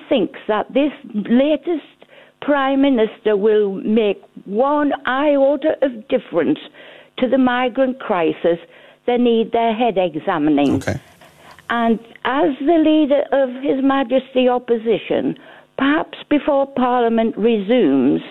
thinks that this latest Prime Minister will make one iota of difference to the migrant crisis, they need their head examining. Okay. And as the leader of His Majesty Opposition, perhaps before Parliament resumes,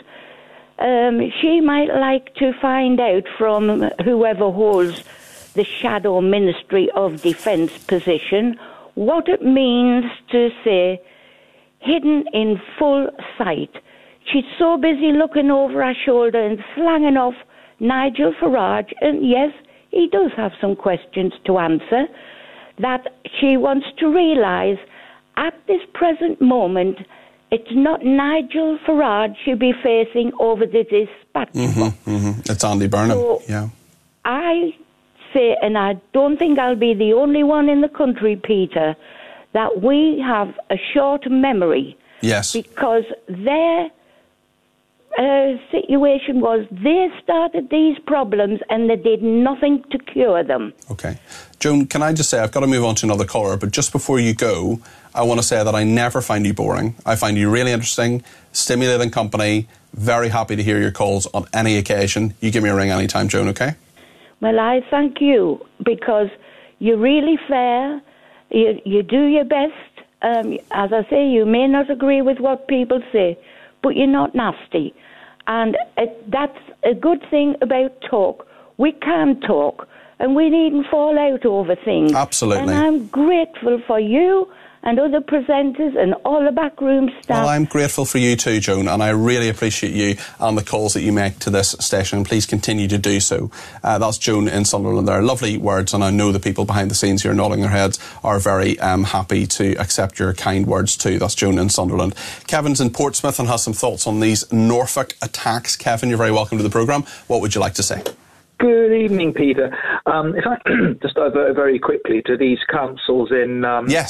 she might like to find out from whoever holds the shadow Ministry of Defence position what it means to say hidden in full sight. She's so busy looking over her shoulder and slanging off Nigel Farage, and yes, he does have some questions to answer, that she wants to realise at this present moment it's not Nigel Farage she'll be facing over the dispatch box. It's Andy Burnham, so yeah. I say, and I don't think I'll be the only one in the country, Peter, that we have a short memory. Yes. Because their situation was they started these problems and they did nothing to cure them. Okay. Joan, can I just say, I've got to move on to another caller, but just before you go, I want to say that I never find you boring. I find you really interesting, stimulating company, very happy to hear your calls on any occasion. You give me a ring anytime, Joan, okay? Well, I thank you, because you're really fair, you do your best. As I say, you may not agree with what people say, but you're not nasty. And that's a good thing about talk. We can talk, and we needn't fall out over things. Absolutely. And I'm grateful for you and other presenters and all the backroom staff. Well, I'm grateful for you too, Joan, and I really appreciate you and the calls that you make to this station, and please continue to do so. That's Joan in Sunderland. They're lovely words, and I know the people behind the scenes here nodding their heads are very happy to accept your kind words too. That's Joan in Sunderland. Kevin's in Portsmouth and has some thoughts on these Norfolk attacks. Kevin, you're very welcome to the programme. What would you like to say? Good evening, Peter. If I just divert very quickly to these councils in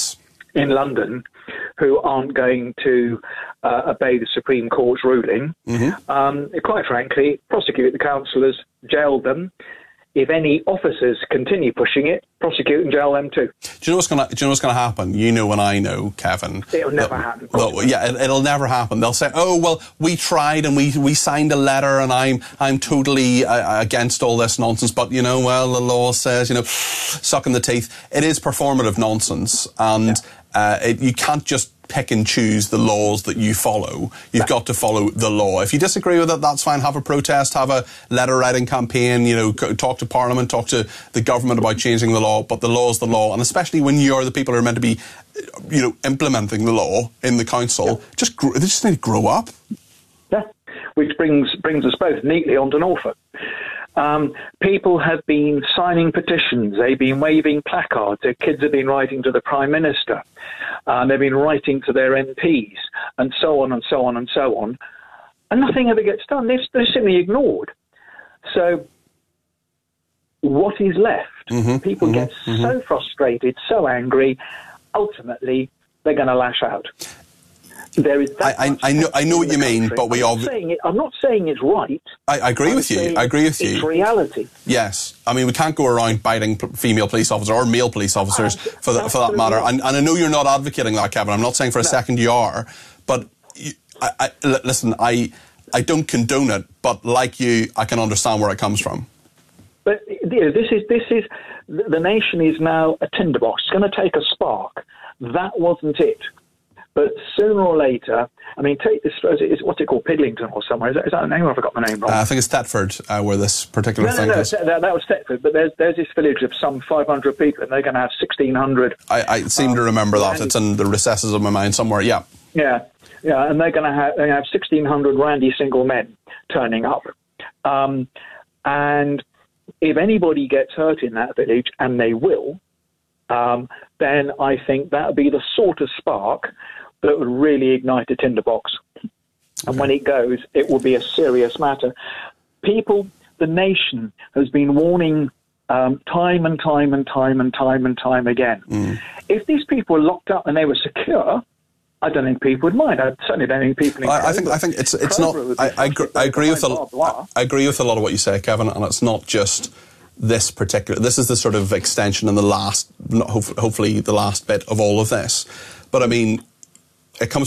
in London who aren't going to obey the Supreme Court's ruling, quite frankly, prosecute the councillors, jail them. If any officers continue pushing it, prosecute and jail them too. Do you know what's going to happen? You know and I know, Kevin. It'll never happen. It'll never happen. They'll say, "Oh well, we tried and we signed a letter, and I'm totally against all this nonsense." But the law says, sucking the teeth. It is performative nonsense, and you can't just pick and choose the laws that you follow. You've got to follow the law. If you disagree with it, that's fine. Have a protest, have a letter writing campaign, talk to Parliament, talk to the government about changing the law, but the law is the law. And especially when you're the people who are meant to be, implementing the law in the council, they just need to grow up. Yeah, which brings us both neatly onto Norfolk. People have been signing petitions. They've been waving placards. Their kids have been writing to the Prime Minister. They've been writing to their MPs, and so on and so on and so on. And nothing ever gets done. They're simply ignored. So what is left? People get so frustrated, so angry. Ultimately, they're going to lash out. There is I know what you mean, but I'm not saying it's right. I agree with you. It's reality. Yes. I mean, we can't go around biting female police officers or male police officers for that matter. And I know you're not advocating that, Kevin. I'm not saying for a second you are. But listen, I don't condone it, but like you, I can understand where it comes from. But this is the nation is now a tinderbox. It's going to take a spark. That wasn't it. But sooner or later, I mean, take this, what's it called, Pidlington or somewhere? Is that the name, or have I got the name wrong? I think it's Thetford, where this particular thing is. That was Thetford, but there's this village of some 500 people, and they're going to have 1,600. I seem to remember that. It's in the recesses of my mind somewhere, yeah. Yeah, and they're going to have 1,600 randy single men turning up. And if anybody gets hurt in that village, and they will, then I think that would be the sort of spark that would really ignite a tinderbox. And when it goes, it will be a serious matter. The nation has been warning time and time and time and time and time again. If these people were locked up and they were secure, I don't think people would mind. I certainly don't think people in I think it's not. I agree with I agree with a lot of what you say, Kevin, and it's not just this particular. This is the sort of extension and the last, hopefully the last bit of all of this. But I mean, it comes